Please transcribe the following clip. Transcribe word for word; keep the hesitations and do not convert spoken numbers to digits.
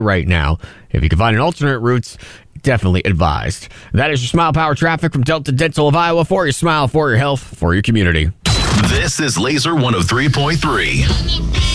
right now. If you can find an alternate route, definitely advised. That is your Smile Power traffic from Delta Dental of Iowa. For your smile, for your health, for your community. This is Laser one oh three point three.